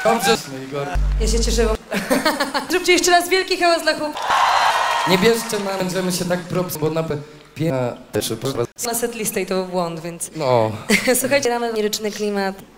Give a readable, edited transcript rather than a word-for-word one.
Dobrze, Igor. Ja się cieszę. Zróbcie jeszcze raz wielki hałas dla chłopców. Nie bierzcie na, będziemy się tak props, bo na Na setlistę i to był błąd, więc... No. Słuchajcie, mamy liryczny klimat.